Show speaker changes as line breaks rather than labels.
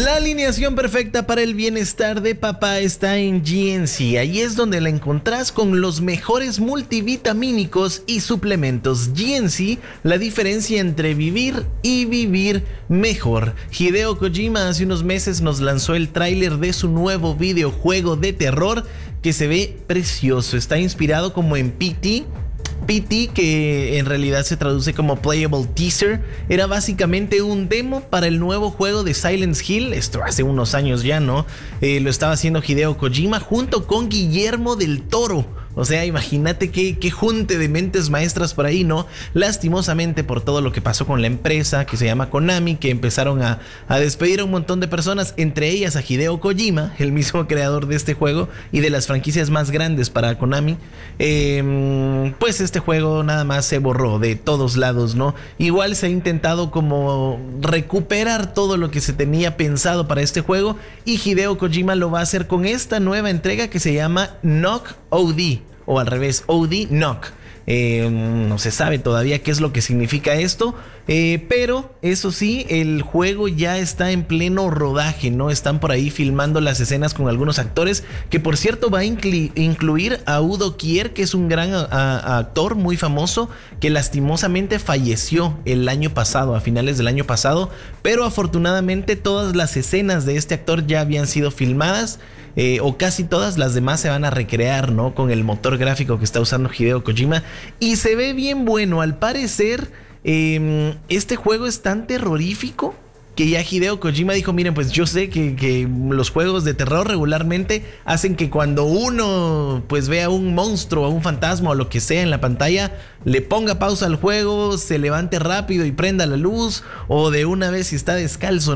La alineación perfecta para el bienestar de papá está en GNC. Ahí es donde la encontrás con los mejores multivitamínicos y suplementos. GNC, la diferencia entre vivir y vivir mejor. Hideo Kojima hace unos meses nos lanzó el tráiler de su nuevo videojuego de terror que se ve precioso. Está inspirado como en PT, que en realidad se traduce como Playable Teaser. Era básicamente un demo para el nuevo juego de Silent Hill. Esto hace unos años ya, ¿no? Lo estaba haciendo Hideo Kojima junto con Guillermo del Toro. O sea, imagínate qué junte de mentes maestras por ahí, ¿no? Lastimosamente por todo lo que pasó con la empresa que se llama Konami, que empezaron a despedir a un montón de personas, entre ellas a Hideo Kojima, el mismo creador de este juego y de las franquicias más grandes para Konami. Pues este juego nada más se borró de todos lados, ¿no? Igual se ha intentado como recuperar todo lo que se tenía pensado para este juego, y Hideo Kojima lo va a hacer con esta nueva entrega que se llama Knock OD, o al revés, OD Knock. No se sabe todavía qué es lo que significa esto, pero eso sí, el juego ya está en pleno rodaje, ¿no? Están por ahí filmando las escenas con algunos actores, que por cierto va a incluir a Udo Kier, que es un gran actor muy famoso, que lastimosamente falleció el año pasado, a finales del año pasado, pero afortunadamente todas las escenas de este actor ya habían sido filmadas. O casi todas, las demás se van a recrear, ¿no? Con el motor gráfico que está usando Hideo Kojima, y se ve bien bueno. Al parecer, este juego es tan terrorífico que ya Hideo Kojima dijo: miren, pues yo sé que los juegos de terror regularmente hacen que cuando uno pues vea un monstruo o un fantasma o lo que sea en la pantalla, le ponga pausa al juego, se levante rápido y prenda la luz, o de una vez si está descalzo